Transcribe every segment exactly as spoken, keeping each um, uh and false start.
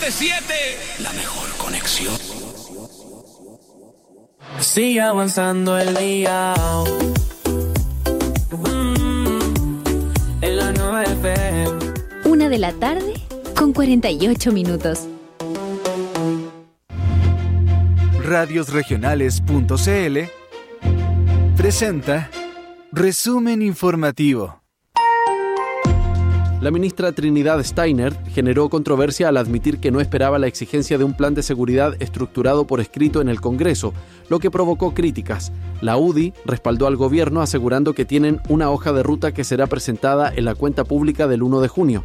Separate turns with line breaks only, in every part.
siete siete, la mejor conexión.
Sigue avanzando el día. Mm, en la nueva F M.
Una de la tarde con cuarenta y ocho minutos.
radios regionales punto c l presenta Resumen Informativo.
La ministra Trinidad Steiner generó controversia al admitir que no esperaba la exigencia de un plan de seguridad estructurado por escrito en el Congreso, lo que provocó críticas. La U D I respaldó al gobierno asegurando que tienen una hoja de ruta que será presentada en la cuenta pública del primero de junio.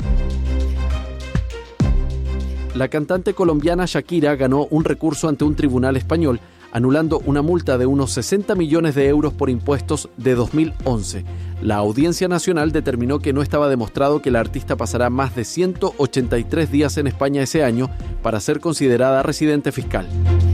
La cantante colombiana Shakira ganó un recurso ante un tribunal español, anulando una multa de unos sesenta millones de euros por impuestos de dos mil once. La Audiencia Nacional determinó que no estaba demostrado que la artista pasará más de ciento ochenta y tres días en España ese año para ser considerada residente fiscal.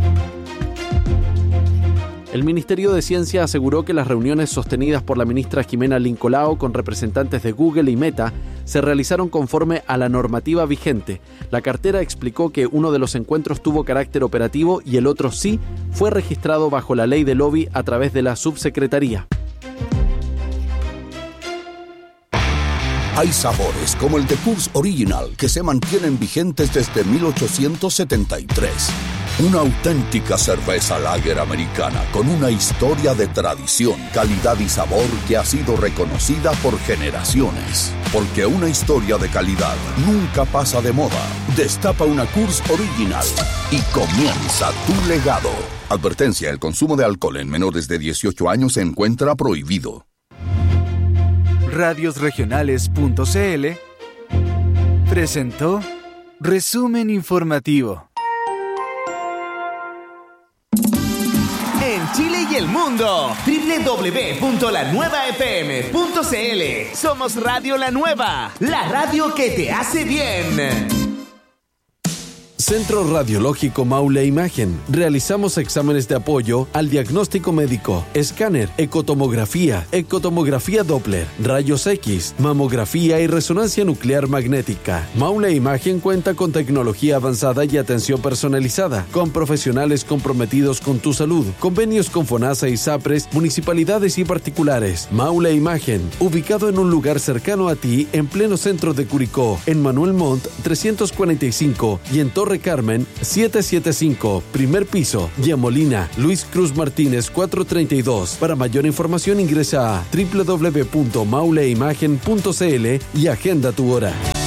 El Ministerio de Ciencia aseguró que las reuniones sostenidas por la ministra Ximena Lincolao con representantes de Google y Meta se realizaron conforme a la normativa vigente. La cartera explicó que uno de los encuentros tuvo carácter operativo y el otro sí fue registrado bajo la ley de lobby a través de la subsecretaría.
Hay sabores como el de Coors Original que se mantienen vigentes desde mil ochocientos setenta y tres. Una auténtica cerveza lager americana con una historia de tradición, calidad y sabor que ha sido reconocida por generaciones. Porque una historia de calidad nunca pasa de moda. Destapa una Coors Original y comienza tu legado. Advertencia: el consumo de alcohol en menores de dieciocho años se encuentra prohibido.
radios regionales punto c l presentó Resumen Informativo.
En Chile y el mundo, doble u doble u doble u punto la nueva f m punto c l. Somos Radio La Nueva, la radio que te hace bien.
Centro Radiológico Maule Imagen. Realizamos exámenes de apoyo al diagnóstico médico, escáner, ecotomografía, ecotomografía Doppler, rayos X, mamografía y resonancia nuclear magnética. Maule Imagen cuenta con tecnología avanzada y atención personalizada, con profesionales comprometidos con tu salud, convenios con FONASA y SAPRES, municipalidades y particulares. Maule Imagen, ubicado en un lugar cercano a ti, en pleno centro de Curicó, en Manuel Montt trescientos cuarenta y cinco y en Torre Carmen setecientos setenta y cinco, primer piso, y en Molina, Luis Cruz Martínez cuatrocientos treinta y dos. Para mayor información ingresa a doble u doble u doble u punto maule imagen punto c l y agenda tu hora.